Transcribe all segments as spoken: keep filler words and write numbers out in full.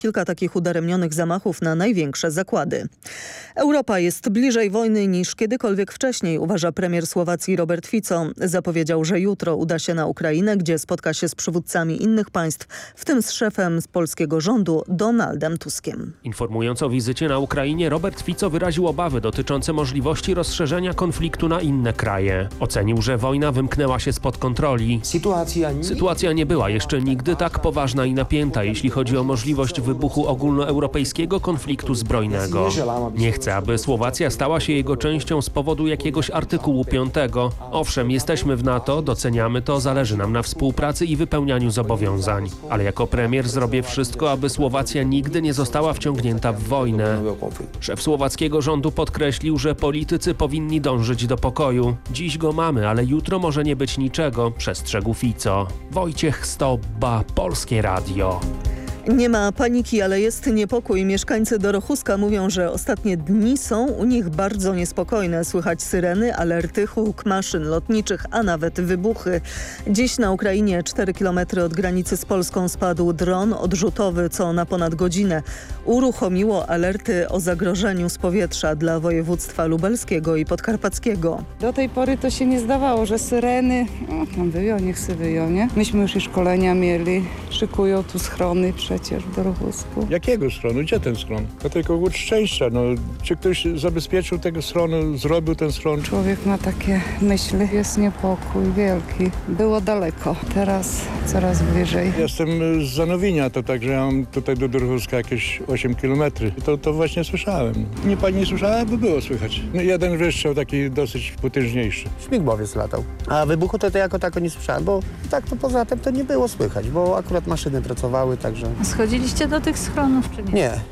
Kilka takich udaremnionych zamachów na największe zakłady. Europa jest bliżej wojny niż kiedykolwiek wcześniej, uważa premier Słowacji Robert Fico. Zapowiedział, że jutro uda się na Ukrainę, gdzie spotka się z przywódcami innych państw, w tym z szefem z polskiego rządu Donaldem Tuskiem. Informując o wizycie na Ukrainie, Robert Fico wyraził obawy dotyczące możliwości rozszerzenia konfliktu na inne kraje. Ocenił, że wojna wymknęła się spod kontroli. Sytuacja nie była jeszcze nigdy tak poważna i napięta, jeśli chodzi o możliwość wybuchu ogólnoeuropejskiego konfliktu zbrojnego. Nie chcę, aby Słowacja stała się jego częścią z powodu jakiegoś artykułu piątego. Owszem, jesteśmy w NATO, doceniamy to, zależy nam na współpracy i wypełnianiu zobowiązań. Ale jako premier zrobię wszystko, aby Słowacja nigdy nie została wciągnięta w wojnę. Szef słowackiego rządu podkreślił, że politycy powinni dążyć do pokoju. Dziś go mamy, ale jutro może nie być niczego, przestrzegł Fico. Wojciech Stobba, Polskie Radio. Nie ma paniki, ale jest niepokój. Mieszkańcy Dorochuska mówią, że ostatnie dni są u nich bardzo niespokojne. Słychać syreny, alerty, huk maszyn lotniczych, a nawet wybuchy. Dziś na Ukrainie, cztery kilometry od granicy z Polską, spadł dron odrzutowy, co na ponad godzinę uruchomiło alerty o zagrożeniu z powietrza dla województwa lubelskiego i podkarpackiego. Do tej pory to się nie zdawało, że syreny, no tam wyją, niech se wyją, nie? Myśmy już i szkolenia mieli, szykują tu schrony przecież w Dorochusku. Jakiego schronu? Gdzie ten schron? To tylko głód szczęścia. No, czy ktoś zabezpieczył tego schronu, zrobił ten schron? Człowiek ma takie myśli. Jest niepokój wielki. Było daleko, teraz coraz bliżej. Jestem z Zanowinia, to także ja mam tutaj do Dorochuska jakieś osiem kilometrów. To, to właśnie słyszałem. Nie pani nie słyszała, bo było słychać. No, jeden wystrzał taki dosyć potężniejszy. Śmigłowiec latał. A wybuchu to, to jako tako nie słyszałem, bo tak to poza tym to nie było słychać, bo akurat maszyny pracowały, także... Schodziliście do tych schronów, czy nie? Nie.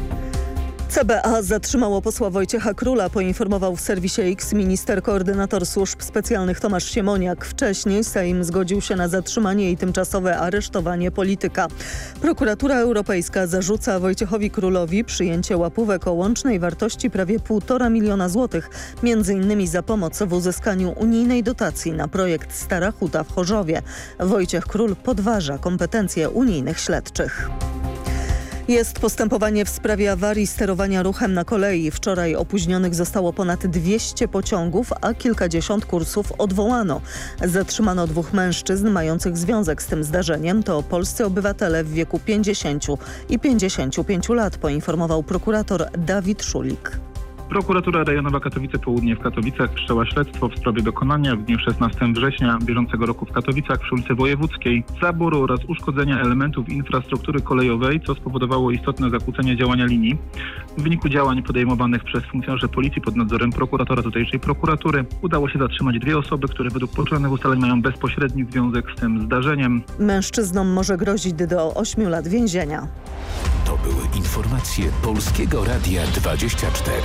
C B A zatrzymało posła Wojciecha Króla, poinformował w serwisie X minister koordynator służb specjalnych Tomasz Siemoniak. Wcześniej Sejm zgodził się na zatrzymanie i tymczasowe aresztowanie polityka. Prokuratura Europejska zarzuca Wojciechowi Królowi przyjęcie łapówek o łącznej wartości prawie półtora miliona złotych, między innymi za pomoc w uzyskaniu unijnej dotacji na projekt Stara Huta w Chorzowie. Wojciech Król podważa kompetencje unijnych śledczych. Jest postępowanie w sprawie awarii sterowania ruchem na kolei. Wczoraj opóźnionych zostało ponad dwieście pociągów, a kilkadziesiąt kursów odwołano. Zatrzymano dwóch mężczyzn mających związek z tym zdarzeniem. To polscy obywatele w wieku pięćdziesięciu i pięćdziesięciu pięciu lat, poinformował prokurator Dawid Szulik. Prokuratura Rejonowa Katowice Południe w Katowicach wszczęła śledztwo w sprawie dokonania w dniu szesnastego września bieżącego roku w Katowicach przy ulicy Wojewódzkiej zaboru oraz uszkodzenia elementów infrastruktury kolejowej, co spowodowało istotne zakłócenie działania linii. W wyniku działań podejmowanych przez funkcjonariuszy policji pod nadzorem prokuratora tutejszej prokuratury udało się zatrzymać dwie osoby, które według poczynionych ustaleń mają bezpośredni związek z tym zdarzeniem. Mężczyznom może grozić do ośmiu lat więzienia. To były informacje Polskiego Radia dwadzieścia cztery.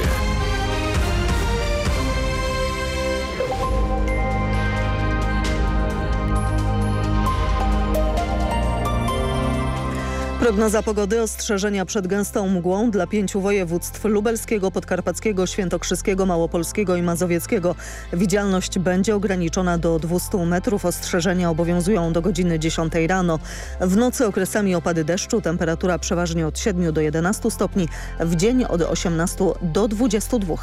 Prognoza pogody, ostrzeżenia przed gęstą mgłą dla pięciu województw: lubelskiego, podkarpackiego, świętokrzyskiego, małopolskiego i mazowieckiego. Widzialność będzie ograniczona do dwustu metrów. Ostrzeżenia obowiązują do godziny dziesiątej rano. W nocy okresami opady deszczu, temperatura przeważnie od siedmiu do jedenastu stopni, w dzień od osiemnastu do dwudziestu dwóch.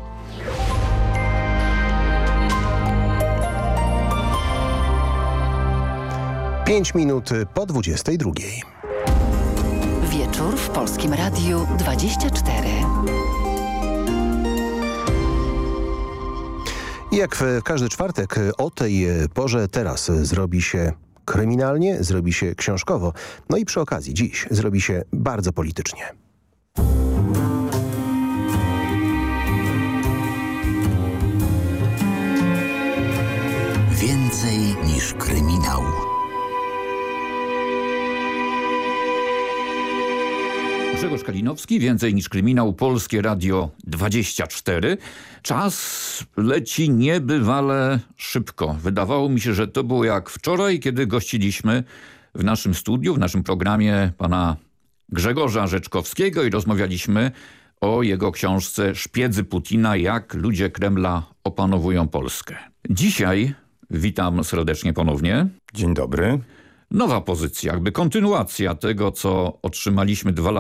Pięć minut po dwudziestej drugiej. Wieczór w Polskim Radiu dwadzieścia cztery. I jak w każdy czwartek o tej porze teraz zrobi się kryminalnie, zrobi się książkowo, no i przy okazji dziś zrobi się bardzo politycznie. Więcej niż kryminał. Grzegorz Kalinowski, Więcej niż kryminał, Polskie Radio dwadzieścia cztery. Czas leci niebywale szybko. Wydawało mi się, że to było jak wczoraj, kiedy gościliśmy w naszym studiu, w naszym programie pana Grzegorza Rzeczkowskiego i rozmawialiśmy o jego książce Szpiedzy Putina, jak ludzie Kremla opanowują Polskę. Dzisiaj witam serdecznie ponownie. Dzień dobry. Nowa pozycja, jakby kontynuacja tego, co otrzymaliśmy dwa lata